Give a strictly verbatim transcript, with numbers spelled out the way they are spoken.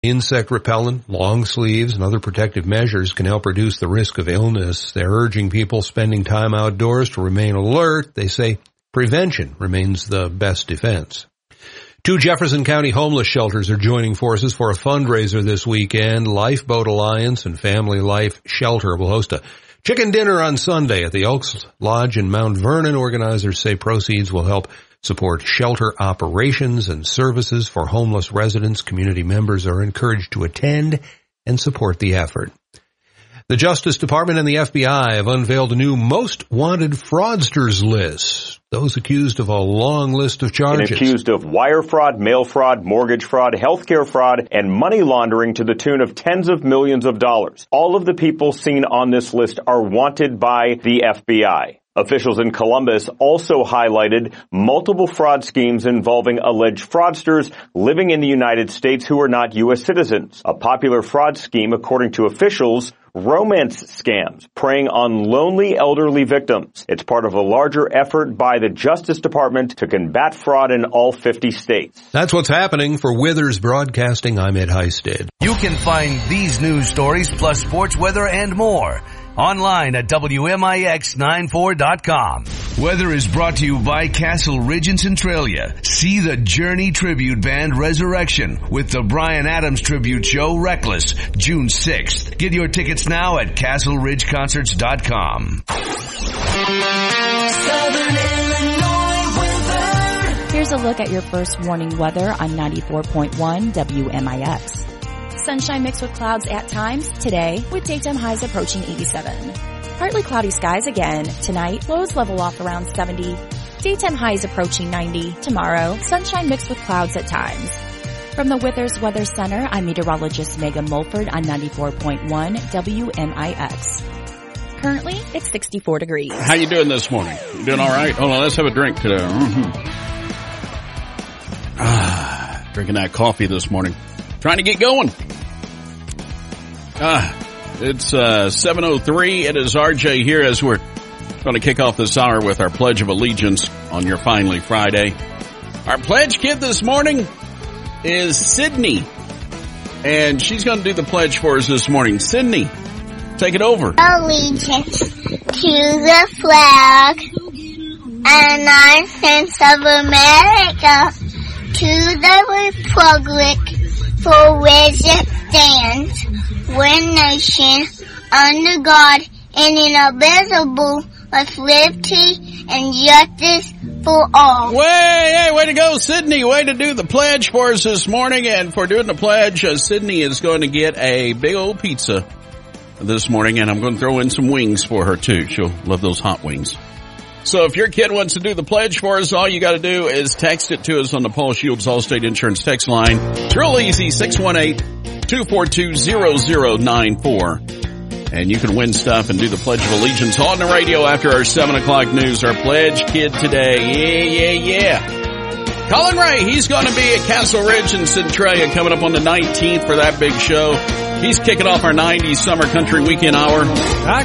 Insect repellent, long sleeves, and other protective measures can help reduce the risk of illness. They're urging people spending time outdoors to remain alert. They say prevention remains the best defense. Two Jefferson County homeless shelters are joining forces for a fundraiser this weekend. Lifeboat Alliance and Family Life Shelter will host a chicken dinner on Sunday at the Elks Lodge in Mount Vernon. Organizers say proceeds will help support shelter operations and services for homeless residents. Community members are encouraged to attend and support the effort. The Justice Department and the F B I have unveiled a new most wanted fraudsters list. Those accused of a long list of charges. And accused of wire fraud, mail fraud, mortgage fraud, healthcare fraud, and money laundering to the tune of tens of millions of dollars. All of the people seen on this list are wanted by the F B I. Officials in Columbus also highlighted multiple fraud schemes involving alleged fraudsters living in the United States who are not U S citizens. A popular fraud scheme, according to officials, romance scams preying on lonely elderly victims. It's part of a larger effort by the Justice Department to combat fraud in all fifty states. That's what's happening. For Withers Broadcasting, I'm Ed Heisted. You can find these news stories plus sports, weather, and more online at W M I X ninety-four dot com. Weather is brought to you by Castle Ridge in Centralia. See the Journey tribute band Resurrection with the Bryan Adams tribute show Reckless, June sixth. Get your tickets now at castle ridge concerts dot com. Southern Illinois weather. Here's a look at your first warning weather on ninety-four point one W M I X. Sunshine mixed with clouds at times today, with daytime highs approaching eighty-seven. Partly cloudy skies again tonight, lows level off around seventy. Daytime highs approaching ninety. Tomorrow, sunshine mixed with clouds at times. From the Withers Weather Center, I'm meteorologist Megan Mulford on ninety-four point one W M I X. Currently, it's sixty-four degrees. How you doing this morning? You doing all right? Hold on, let's have a drink today. Mm-hmm. Ah, drinking that coffee this morning. Trying to get going. Ah, it's uh seven oh three. It is R J here as we're going to kick off this hour with our Pledge of Allegiance on your Finally Friday. Our pledge kid this morning is Sydney, and she's going to do the pledge for us this morning. Sydney, take it over. Allegiance to the flag and United States of America, to the republic for which it stands, one nation, under God, and indivisible, with liberty and justice for all. Way, hey, way to go, Sydney. Way to do the pledge for us this morning. And for doing the pledge, uh, Sydney is going to get a big old pizza this morning, and I'm going to throw in some wings for her, too. She'll love those hot wings. So if your kid wants to do the pledge for us, all you got to do is text it to us on the Paul Shields Allstate Insurance text line. It's real easy, six one eight, two four two, zero zero nine four. And you can win stuff and do the Pledge of Allegiance on the radio after our seven o'clock news. Our pledge kid today, yeah, yeah, yeah. Colin Ray, he's going to be at Castle Ridge in Centralia coming up on the nineteenth for that big show. He's kicking off our nineties Summer Country Weekend Hour.